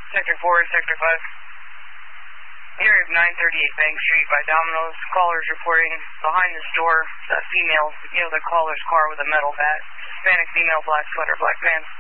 Sector 4, Sector 5. Area of 938 Bank Street by Domino's. Callers reporting behind the store, the female, the caller's car with a metal bat. Hispanic female, black sweater, black pants.